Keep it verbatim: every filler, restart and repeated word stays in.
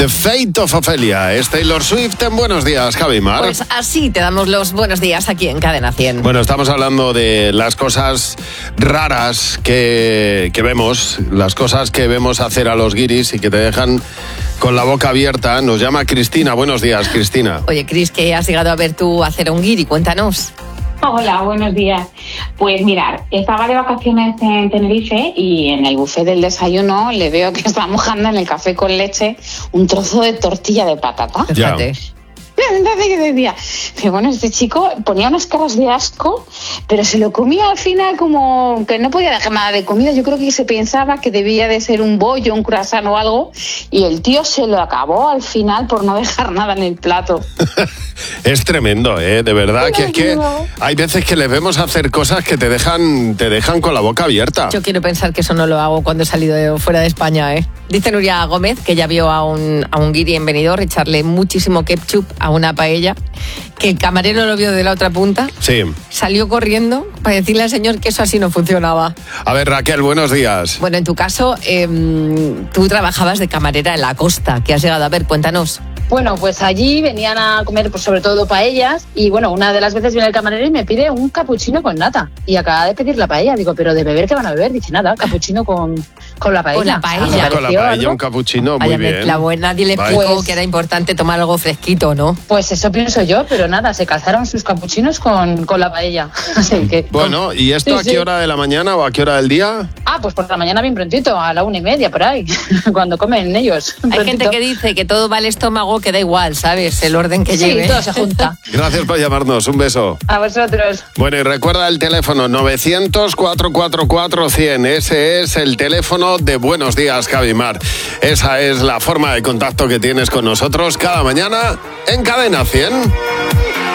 The Fate of Ophelia, es Taylor Swift en Buenos Días, Javi Mar. Pues así te damos los buenos días aquí en Cadena cien. Bueno, estamos hablando de las cosas raras que, que vemos, las cosas que vemos hacer a los guiris y que te dejan con la boca abierta. Nos llama Cristina. Buenos días, Cristina. Oye, Cris, ¿qué has llegado a ver tú hacer a un guiri? Cuéntanos. Hola, buenos días. Pues mirad, estaba de vacaciones en Tenerife y en el buffet del desayuno le veo que está mojando en el café con leche un trozo de tortilla de patata. Fíjate. Entonces, ¿qué decía? Pero bueno, este chico ponía unas caras de asco, pero se lo comía al final como que no podía dejar nada de comida. Yo creo que se pensaba que debía de ser un bollo, un croissant o algo, y el tío se lo acabó al final por no dejar nada en el plato. Es tremendo, ¿eh? De verdad, que es que hay veces que les vemos hacer cosas que te dejan, te dejan con la boca abierta. Yo quiero pensar que eso no lo hago cuando he salido de fuera de España, ¿eh? Dice Nuria Gómez que ya vio a un, a un guiri en Benidorm echarle muchísimo ketchup a una paella, que el camarero lo vio de la otra punta. Sí. Salió corriendo para decirle al señor que eso así no funcionaba. A ver, Raquel, buenos días. Bueno, en tu caso, eh, tú trabajabas de camarera en la costa. ¿Qué has llegado a ver? Cuéntanos. Bueno, pues allí venían a comer pues, sobre todo paellas y bueno, una de las veces viene el camarero y me pide un capuchino con nata y acaba de pedir la paella. Digo, ¿pero de beber qué van a beber? Dice, nada, capuchino con, con la paella. Con la paella. Ah, con la paella, un capuchino, muy Vaya bien. mezcla buena. Nadie le explicó pues, que era importante tomar algo fresquito, ¿no? Pues eso pienso yo, pero nada, se calzaron sus capuchinos con, con la paella. Así que, bueno, ¿y esto sí, a qué sí. hora de la mañana o a qué hora del día? Ah, pues por la mañana bien prontito, a la una y media por ahí, cuando comen ellos. Hay prontito. gente que dice que todo va al estómago, que da igual, ¿sabes? El orden que Sí, lleve. todo se junta. Gracias por llamarnos, un beso. A vosotros. Bueno, y recuerda el teléfono novecientos, cuatrocientos cuarenta y cuatro, cien. Ese es el teléfono de Buenos Días, Javi Mar. Esa es la forma de contacto que tienes con nosotros cada mañana en Cadena cien.